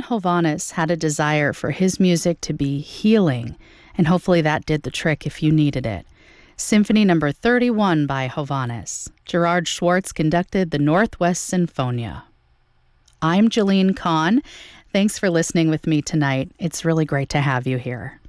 Hovhaness had a desire for his music to be healing, and hopefully that did the trick if you needed it. Symphony Number 31 by Hovhaness. Gerard Schwartz conducted the Northwest Sinfonia. I'm Jeline Kahn. Thanks for listening with me tonight. It's really great to have you here.